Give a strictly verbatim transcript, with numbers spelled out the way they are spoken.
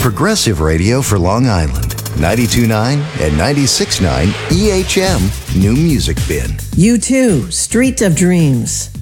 Progressive radio for Long Island. ninety-two point nine and ninety-six point nine E H M New Music Bin. U two, Street of Dreams.